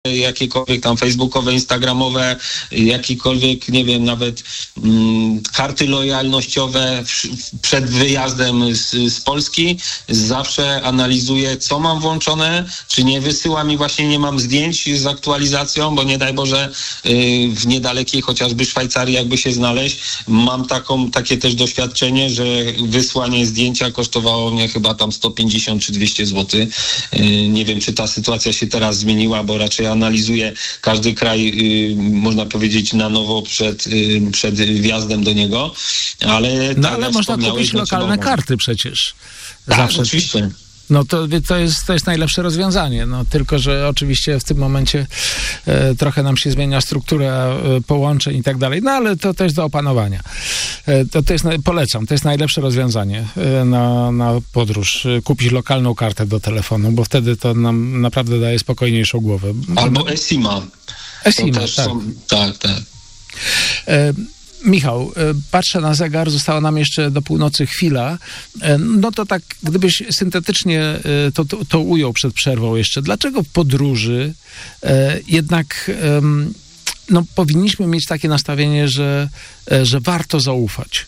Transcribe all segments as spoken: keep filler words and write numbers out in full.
jakiekolwiek tam facebookowe, instagramowe, jakiekolwiek, nie wiem, nawet mm, karty lojalnościowe w, przed wyjazdem z, z Polski. Zawsze analizuję, co mam włączone, czy nie wysyła mi właśnie, nie mam zdjęć z aktualizacją, bo nie daj Boże yy, w niedalekiej chociażby Szwajcarii jakby się znaleźć. Mam taką, takie też doświadczenie, że wysłanie zdjęcia kosztowało mnie chyba tam sto pięćdziesiąt czy dwieście złotych. Yy, nie wiem, czy ta sytuacja się teraz zmieniła, bo raczej analizuję każdy kraj, yy, można powiedzieć, na nowo przed, yy, przed wjazdem do niego, ale... No tak, ale można kupić lokalne karty przecież. Tak, zawsze. Oczywiście. No to, to, jest, to jest najlepsze rozwiązanie, no tylko, że oczywiście w tym momencie e, trochę nam się zmienia struktura e, połączeń i tak dalej, no ale to też do opanowania. E, to, to jest, polecam, to jest najlepsze rozwiązanie e, na, na podróż. E, kupić lokalną kartę do telefonu, bo wtedy to nam naprawdę daje spokojniejszą głowę. Albo eSIM-a. eSIM-a, tak. Są, tak, tak. E, Michał, patrzę na zegar, została nam jeszcze do północy chwila. No to tak, gdybyś syntetycznie to, to, to ujął przed przerwą jeszcze. Dlaczego w podróży jednak no, powinniśmy mieć takie nastawienie, że, że warto zaufać?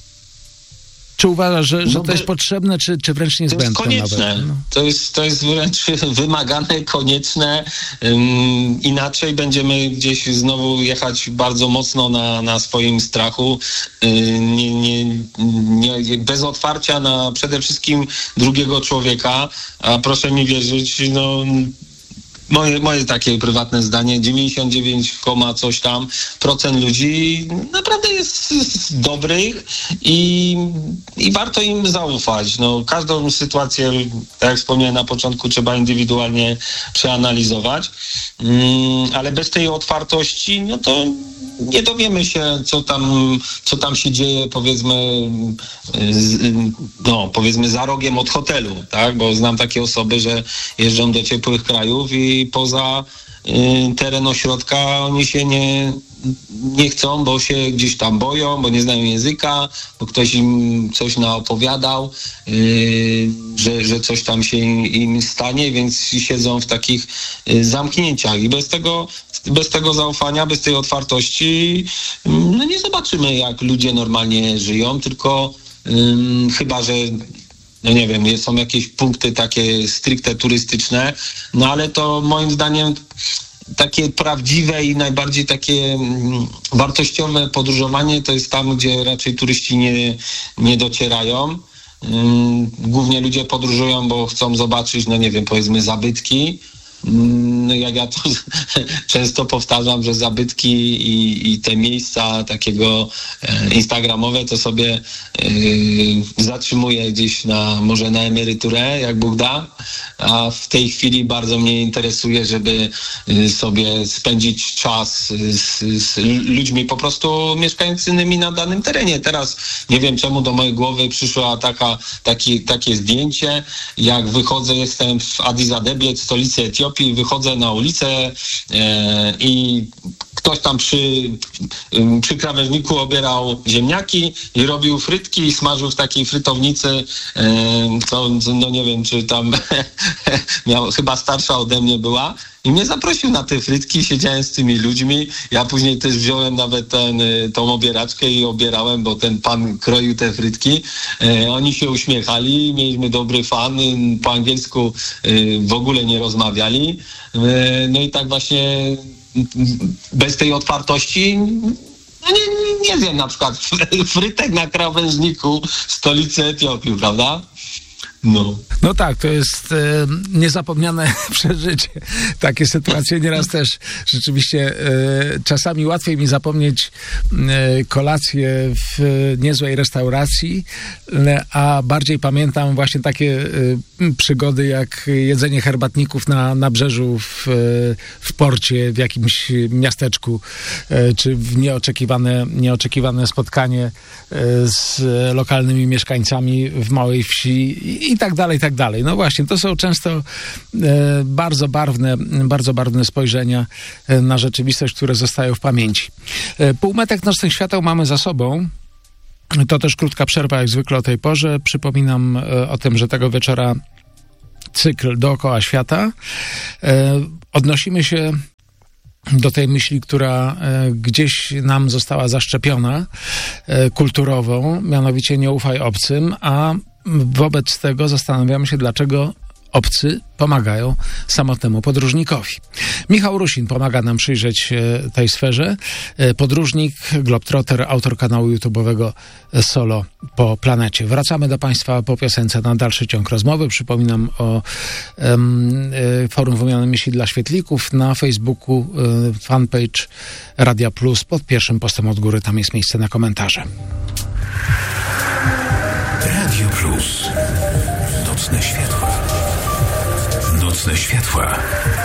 Czy uważasz, że, że to jest potrzebne, czy, czy wręcz niezbędne? To jest konieczne. Nawet? No. To jest, to jest wręcz wymagane, konieczne. Um, inaczej będziemy gdzieś znowu jechać bardzo mocno na, na swoim strachu. Um, nie, nie, nie, bez otwarcia na przede wszystkim drugiego człowieka. A proszę mi wierzyć, no... Moje, moje takie prywatne zdanie, dziewięćdziesiąt dziewięć, coś tam procent ludzi naprawdę jest, jest dobrych i, i warto im zaufać. No, każdą sytuację, tak jak wspomniałem na początku, trzeba indywidualnie przeanalizować, mm, ale bez tej otwartości, no to nie dowiemy się, co tam, co tam się dzieje, powiedzmy, z, no, powiedzmy za rogiem od hotelu, tak? Bo znam takie osoby, że jeżdżą do ciepłych krajów i poza y, teren ośrodka oni się nie, nie chcą, bo się gdzieś tam boją, bo nie znają języka, bo ktoś im coś naopowiadał, yy, że, że coś tam się im, im stanie, więc siedzą w takich y, zamknięciach i bez tego bez tego zaufania, bez tej otwartości no nie zobaczymy, jak ludzie normalnie żyją, tylko ym, chyba, że no nie wiem, są jakieś punkty takie stricte turystyczne, no ale to moim zdaniem takie prawdziwe i najbardziej takie mm, wartościowe podróżowanie to jest tam, gdzie raczej turyści nie, nie docierają. Ym, głównie ludzie podróżują, bo chcą zobaczyć, no nie wiem, powiedzmy zabytki. No jak ja to często powtarzam, że zabytki i, i te miejsca takiego e, instagramowe to sobie e, zatrzymuję gdzieś na, może na emeryturę, jak Bóg da, a w tej chwili bardzo mnie interesuje, żeby e, sobie spędzić czas z, z ludźmi po prostu mieszkającymi na danym terenie. Teraz nie wiem, czemu do mojej głowy przyszła taka, taki, takie zdjęcie, jak wychodzę, jestem w Addis Abebie, stolicy Etiopii, wychodzę na ulicę e, i ktoś tam przy, przy krawężniku obierał ziemniaki i robił frytki i smażył w takiej frytownicy, e, to no nie wiem, czy tam miał, chyba starsza ode mnie była. I mnie zaprosił na te frytki, siedziałem z tymi ludźmi. Ja później też wziąłem nawet ten, tą obieraczkę i obierałem, bo ten pan kroił te frytki. E, oni się uśmiechali, mieliśmy dobry fan, po angielsku e, w ogóle nie rozmawiali. E, no i tak właśnie bez tej otwartości no nie, nie wiem, na przykład frytek na krawężniku stolicy Etiopii, prawda? No. No tak, to jest e, niezapomniane przeżycie. Takie sytuacje nieraz też rzeczywiście e, czasami łatwiej mi zapomnieć e, kolację w niezłej restauracji, e, a bardziej pamiętam właśnie takie e, przygody jak jedzenie herbatników na, na brzeżu w, w porcie, w jakimś miasteczku, e, czy w nieoczekiwane, nieoczekiwane spotkanie e, z lokalnymi mieszkańcami w małej wsi i, i tak dalej, i tak dalej. No właśnie, to są często e, bardzo barwne, bardzo barwne spojrzenia e, na rzeczywistość, które zostają w pamięci. E, półmetek nocnych świateł mamy za sobą. To też krótka przerwa, jak zwykle o tej porze. Przypominam e, o tym, że tego wieczora cykl Dookoła Świata. Odnosimy się do tej myśli, która gdzieś nam została zaszczepiona kulturową, mianowicie nie ufaj obcym, a wobec tego zastanawiamy się, dlaczego obcy pomagają samotnemu podróżnikowi. Michał Rusin pomaga nam przyjrzeć się tej sferze. Podróżnik, globetrotter, autor kanału YouTube'owego Solo po planecie. Wracamy do Państwa po piosence na dalszy ciąg rozmowy. Przypominam o um, forum wymiany myśli dla świetlików na Facebooku, um, fanpage Radia Plus. Pod pierwszym postem od góry tam jest miejsce na komentarze. Radio Plus. Nocne światła. Nocne światła.